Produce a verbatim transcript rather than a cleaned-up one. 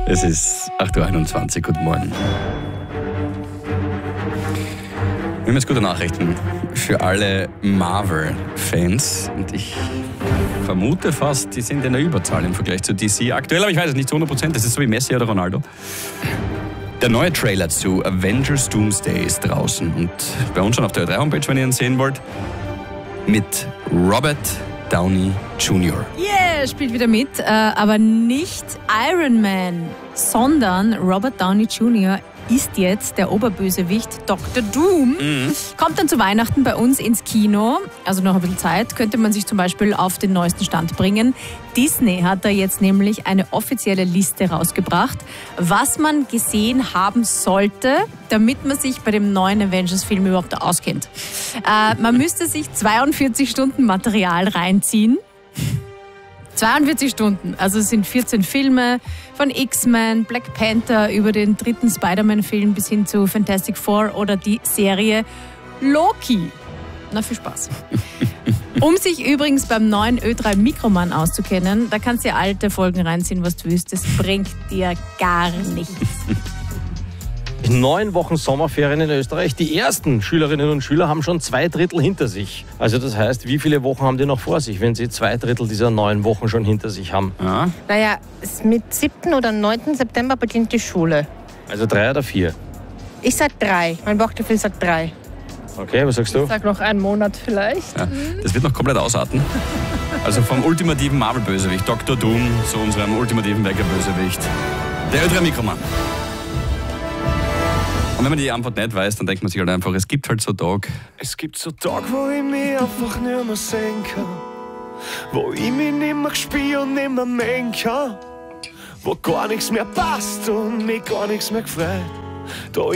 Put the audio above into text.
Es ist acht Uhr einundzwanzig, guten Morgen. Wir haben jetzt gute Nachrichten für alle Marvel-Fans. Und ich vermute fast, die sind in der Überzahl im Vergleich zu D C. Aktuell, aber ich weiß es nicht zu hundert Prozent. Das ist so wie Messi oder Ronaldo. Der neue Trailer zu Avengers Doomsday ist draußen. Und bei uns schon auf der Ö drei Homepage, wenn ihr ihn sehen wollt. Mit Robert Downey Junior Yeah, spielt wieder mit, äh, aber nicht Iron Man, sondern Robert Downey Junior ist jetzt der Oberbösewicht Doktor Doom. Mhm. Kommt dann zu Weihnachten bei uns ins Kino, also noch ein bisschen Zeit, könnte man sich zum Beispiel auf den neuesten Stand bringen. Disney hat da jetzt nämlich eine offizielle Liste rausgebracht, was man gesehen haben sollte, damit man sich bei dem neuen Avengers-Film überhaupt auskennt. Äh, man müsste sich zweiundvierzig Stunden Material reinziehen. zweiundvierzig Stunden, also es sind vierzehn Filme von X-Men, Black Panther über den dritten Spider-Man-Film bis hin zu Fantastic Four oder die Serie Loki. Na, viel Spaß. Um sich übrigens beim neuen Ö drei Mikroman auszukennen, da kannst du dir alte Folgen reinziehen, was du willst, das bringt dir gar nichts. Neun Wochen Sommerferien in Österreich. Die ersten Schülerinnen und Schüler haben schon zwei Drittel hinter sich. Also das heißt, wie viele Wochen haben die noch vor sich, wenn sie zwei Drittel dieser neun Wochen schon hinter sich haben? Ja. Naja, mit siebten oder neunten September beginnt die Schule. Also drei oder vier? Ich sag drei. Mein Bauchgefühl sagt drei. Okay, was sagst du? Ich sag noch einen Monat vielleicht. Ja, das wird noch komplett ausarten. Also vom ultimativen Marvel-Bösewicht, Doktor Doom, zu unserem ultimativen Wecker-Bösewicht, der Ö drei Mikroman. Und wenn man die Antwort nicht weiß, dann denkt man sich halt einfach, es gibt halt so Tage. Es gibt so Tage, wo ich mich einfach nicht mehr sehen kann. Wo ich mich nicht mehr spüre und nicht mehr mengen kann. Wo gar nichts mehr passt und mich gar nichts mehr gefreut. Da